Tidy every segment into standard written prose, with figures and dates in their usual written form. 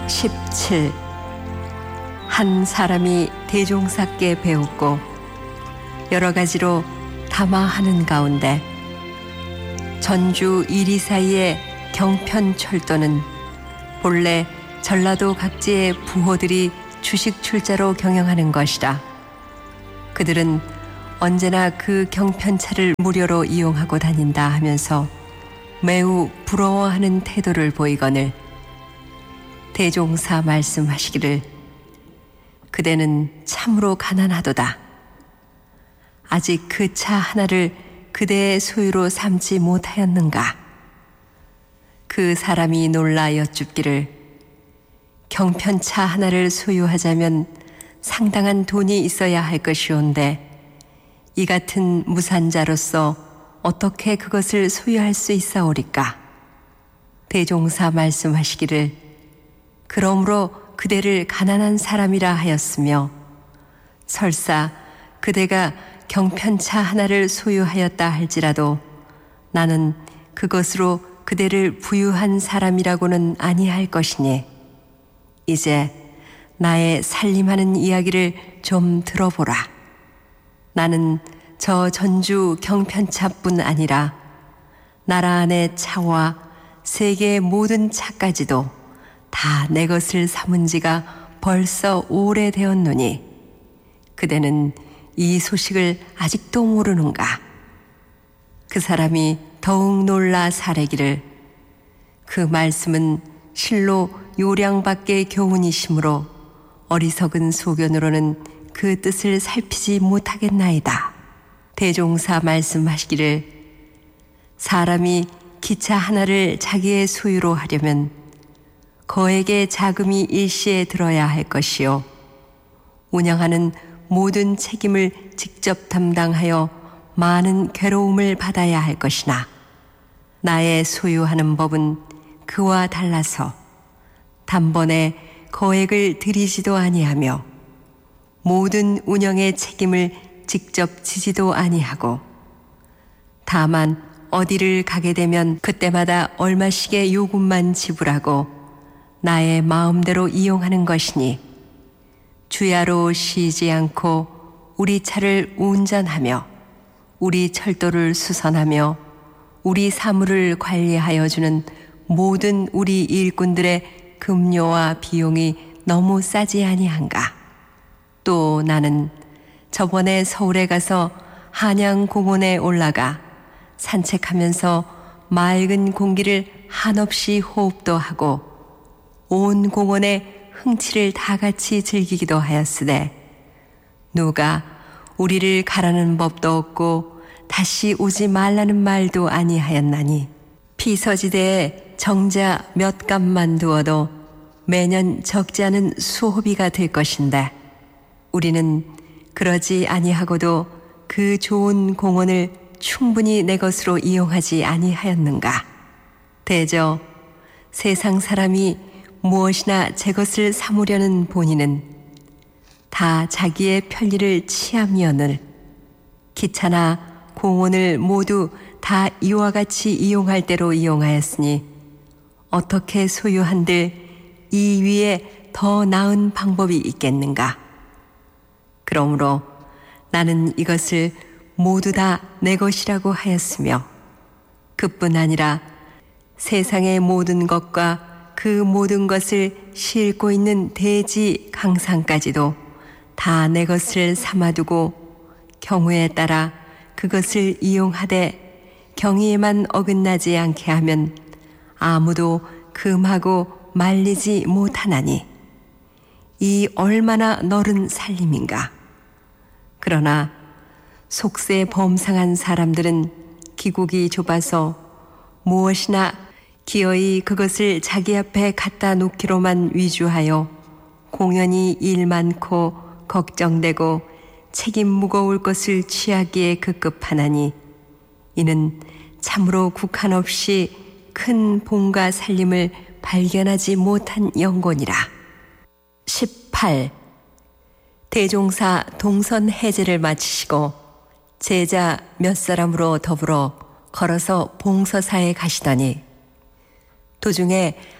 17. 한 사람이 대종사께 배웠고 여러 가지로 담화하는 가운데 전주 이리사이의 경편철도는 본래 전라도 각지의 부호들이 주식 출자로 경영하는 것이라. 그들은 언제나 그 경편차를 무료로 이용하고 다닌다 하면서 매우 부러워하는 태도를 보이거늘 대종사 말씀하시기를 그대는 참으로 가난하도다. 아직 그 차 하나를 그대의 소유로 삼지 못하였는가? 그 사람이 놀라 여쭙기를 경편차 하나를 소유하자면 상당한 돈이 있어야 할 것이온데 이 같은 무산자로서 어떻게 그것을 소유할 수 있사오리까? 대종사 말씀하시기를 그러므로 그대를 가난한 사람이라 하였으며 설사 그대가 경편차 하나를 소유하였다 할지라도 나는 그것으로 그대를 부유한 사람이라고는 아니할 것이니 이제 나의 살림하는 이야기를 좀 들어보라. 나는 저 전주 경편차뿐 아니라 나라 안의 차와 세계의 모든 차까지도 다 내 것을 삼은 지가 벌써 오래되었노니 그대는 이 소식을 아직도 모르는가? 그 사람이 더욱 놀라 사래기를 그 말씀은 실로 요량밖의 교훈이시므로 어리석은 소견으로는 그 뜻을 살피지 못하겠나이다. 대종사 말씀하시기를 사람이 기차 하나를 자기의 소유로 하려면 거액의 자금이 일시에 들어야 할 것이요 운영하는 모든 책임을 직접 담당하여 많은 괴로움을 받아야 할 것이나 나의 소유하는 법은 그와 달라서 단번에 거액을 들이지도 아니하며 모든 운영의 책임을 직접 지지도 아니하고 다만 어디를 가게 되면 그때마다 얼마씩의 요금만 지불하고 나의 마음대로 이용하는 것이니 주야로 쉬지 않고 우리 차를 운전하며 우리 철도를 수선하며 우리 사물을 관리하여 주는 모든 우리 일꾼들의 급료와 비용이 너무 싸지 아니한가? 또 나는 저번에 서울에 가서 한양공원에 올라가 산책하면서 맑은 공기를 한없이 호흡도 하고 온 공원의 흥취를 다 같이 즐기기도 하였으되 누가 우리를 가라는 법도 없고 다시 오지 말라는 말도 아니하였나니 피서지대에 정자 몇 값만 두어도 매년 적지 않은 수호비가 될 것인데 우리는 그러지 아니하고도 그 좋은 공원을 충분히 내 것으로 이용하지 아니하였는가? 대저 세상 사람이 무엇이나 제 것을 삼으려는 본인은 다 자기의 편리를 취함이오늘 기차나 공원을 모두 다 이와 같이 이용할 대로 이용하였으니 어떻게 소유한들 이 위에 더 나은 방법이 있겠는가? 그러므로 나는 이것을 모두 다 내 것이라고 하였으며 그뿐 아니라 세상의 모든 것과 그 모든 것을 싣고 있는 대지 강산까지도 다 내 것을 삼아두고 경우에 따라 그것을 이용하되 경의에만 어긋나지 않게 하면 아무도 금하고 말리지 못하나니 이 얼마나 너른 살림인가. 그러나 속세 범상한 사람들은 기국이 좁아서 무엇이나 기어이 그것을 자기 앞에 갖다 놓기로만 위주하여 공연히 일 많고 걱정되고 책임 무거울 것을 취하기에 급급하나니 이는 참으로 국한 없이 큰 봉과 살림을 발견하지 못한 영곤이라. 18. 대종사 동선 해제를 마치시고 제자 몇 사람으로 더불어 걸어서 봉서사에 가시더니 도중에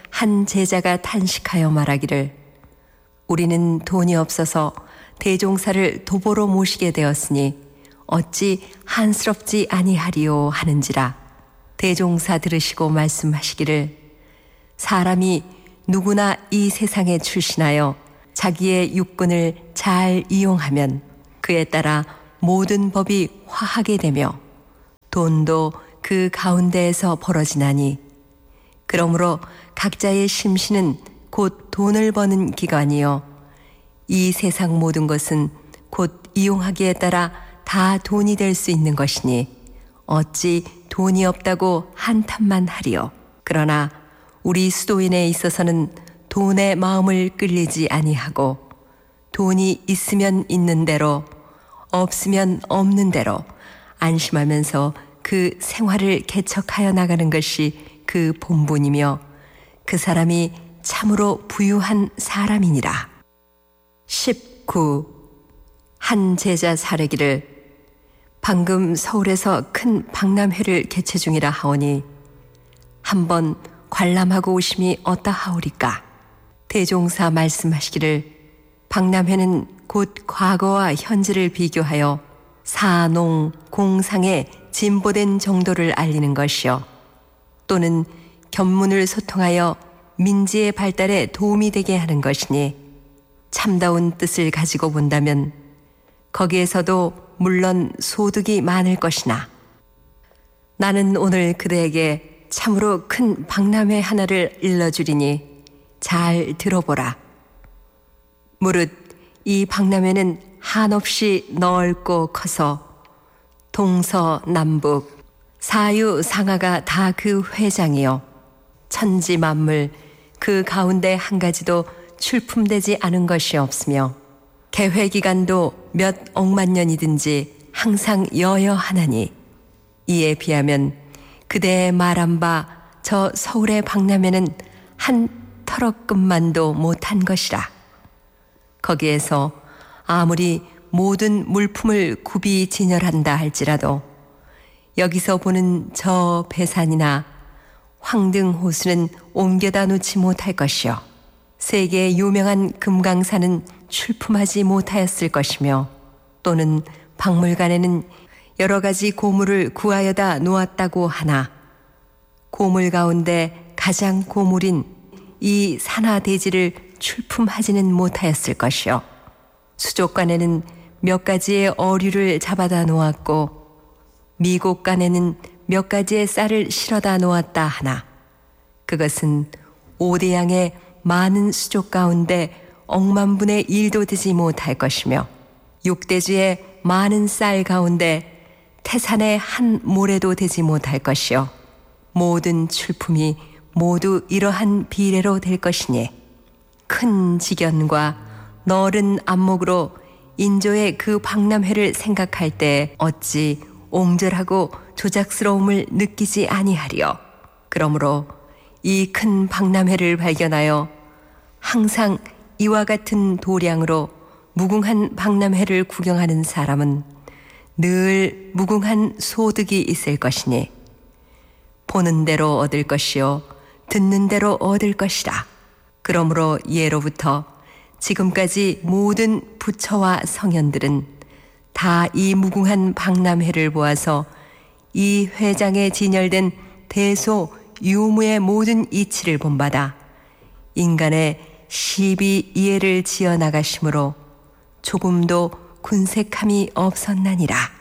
한 제자가 탄식하여 말하기를 우리는 돈이 없어서 대종사를 도보로 모시게 되었으니 어찌 한스럽지 아니하리요 하는지라. 대종사 들으시고 말씀하시기를 사람이 누구나 이 세상에 출신하여 자기의 육군을 잘 이용하면 그에 따라 모든 법이 화하게 되며 돈도 그 가운데에서 벌어지나니 그러므로 각자의 심신은 곧 돈을 버는 기관이요 이 세상 모든 것은 곧 이용하기에 따라 다 돈이 될 수 있는 것이니 어찌 돈이 없다고 한탄만 하리요. 그러나 우리 수도인에 있어서는 돈의 마음을 끌리지 아니하고 돈이 있으면 있는 대로 없으면 없는 대로 안심하면서 그 생활을 개척하여 나가는 것이 그 본분이며 그 사람이 참으로 부유한 사람이니라. 19. 한 제자 사례기를 방금 서울에서 큰 박람회를 개최 중이라 하오니 한번 관람하고 오심이 어떠하오리까. 대종사 말씀하시기를 박람회는 곧 과거와 현재를 비교하여 사농, 공상의 진보된 정도를 알리는 것이요 또는 견문을 소통하여 민지의 발달에 도움이 되게 하는 것이니 참다운 뜻을 가지고 본다면 거기에서도 물론 소득이 많을 것이나 나는 오늘 그대에게 참으로 큰 박람회 하나를 일러주리니 잘 들어보라. 무릇 이 박람회는 한없이 넓고 커서 동서남북 사유상하가 다 그 회장이요 천지 만물 그 가운데 한 가지도 출품되지 않은 것이 없으며 개회기간도 몇 억만 년이든지 항상 여여하나니 이에 비하면 그대의 말한 바 저 서울의 박람회는 한 터럭급만도 못한 것이라. 거기에서 아무리 모든 물품을 굽이 진열한다 할지라도 여기서 보는 저 배산이나 황등호수는 옮겨다 놓지 못할 것이요 세계 유명한 금강산은 출품하지 못하였을 것이며 또는 박물관에는 여러 가지 고물을 구하여다 놓았다고 하나 고물 가운데 가장 고물인 이 산화대지를 출품하지는 못하였을 것이요 수족관에는 몇 가지의 어류를 잡아다 놓았고 미곡간에는 몇 가지의 쌀을 실어다 놓았다 하나 그것은 5대양의 많은 수족 가운데 억만분의 1도 되지 못할 것이며 6대주의 많은 쌀 가운데 태산의 한 모래도 되지 못할 것이요 모든 출품이 모두 이러한 비례로 될 것이니 큰 지견과 넓은 안목으로 인조의 그 박람회를 생각할 때 어찌 옹졸하고 조작스러움을 느끼지 아니하리요. 그러므로 이 큰 박람회를 발견하여 항상 이와 같은 도량으로 무궁한 박람회를 구경하는 사람은 늘 무궁한 소득이 있을 것이니 보는 대로 얻을 것이요 듣는 대로 얻을 것이라. 그러므로 예로부터 지금까지 모든 부처와 성현들은 다 이 무궁한 박람회를 보아서 이 회장에 진열된 대소 유무의 모든 이치를 본받아 인간의 시비 이해를 지어 나가심으로 조금도 군색함이 없었나니라.